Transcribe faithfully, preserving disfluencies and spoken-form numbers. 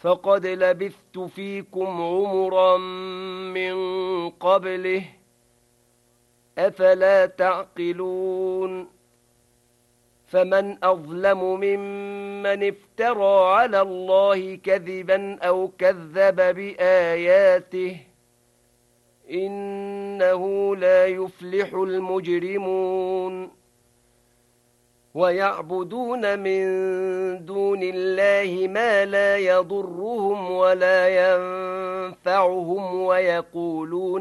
فقد لبثت فيكم عمرا من قبله أفلا تعقلون فمن أظلم ممن افترى على الله كذبا أو كذب بآياته إنه لا يفلح المجرمون ويعبدون من دون الله ما لا يضرهم ولا ينفعهم ويقولون